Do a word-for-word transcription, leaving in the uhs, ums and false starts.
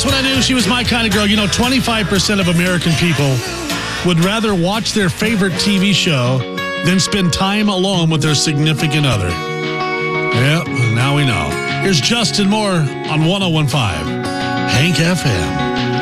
That's when I knew she was my kind of girl. You know, twenty-five percent of American people would rather watch their favorite T V show than spend time alone with their significant other. Yep, now we know. Here's Justin Moore on one oh one point five Hank F M.